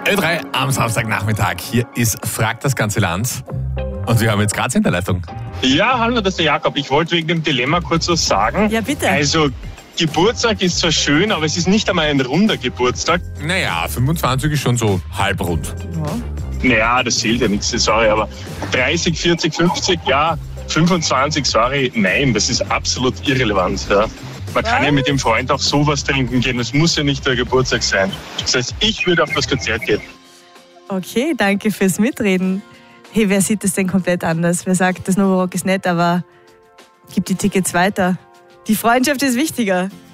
Ö3 am Samstagnachmittag. Hier ist Frag das ganze Land. Und wir haben jetzt Graz in der Leitung. Ja, hallo, das ist der Jakob. Ich wollte wegen dem Dilemma kurz was sagen. Ja, bitte. Also, Geburtstag ist zwar schön, aber es ist nicht einmal ein runder Geburtstag. Naja, 25 ist schon so halbrund. Naja, das zählt ja nichts, sorry, aber 30, 40, 50, ja, 25, sorry, nein, das ist absolut irrelevant. Ja. Man kann ja mit dem Freund auch sowas trinken gehen, das muss ja nicht der Geburtstag sein. Das heißt, ich würde auf das Konzert gehen. Okay, danke fürs Mitreden. Hey, wer sieht das denn komplett anders? Wer sagt, das Novo Rock ist nett, aber gibt die Tickets weiter? Die Freundschaft ist wichtiger.